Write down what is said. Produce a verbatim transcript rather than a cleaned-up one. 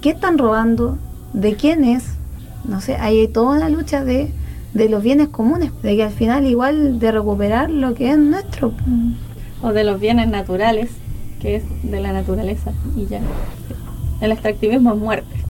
qué están robando? ¿De quién es? No sé, hay toda una lucha de, de los bienes comunes, de que al final igual de recuperar lo que es nuestro. O de los bienes naturales, que es de la naturaleza, y ya. El extractivismo es muerte.